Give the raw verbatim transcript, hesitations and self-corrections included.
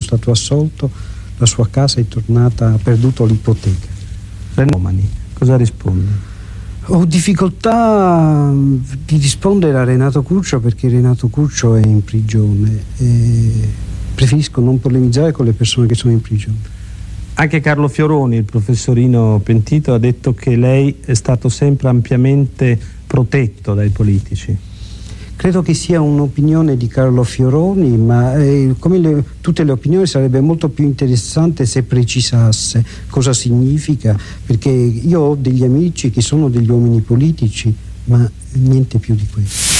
stato assolto, la sua casa è tornata, ha perduto l'ipoteca. Renomani, cosa risponde? Ho difficoltà di rispondere a Renato Curcio perché Renato Curcio è in prigione e preferisco non polemizzare con le persone che sono in prigione. Anche Carlo Fioroni, il professorino pentito, ha detto che lei è stato sempre ampiamente protetto dai politici. Credo che sia un'opinione di Carlo Fioroni, ma eh, come le, tutte le opinioni sarebbe molto più interessante se precisasse cosa significa, perché io ho degli amici che sono degli uomini politici, ma niente più di questo.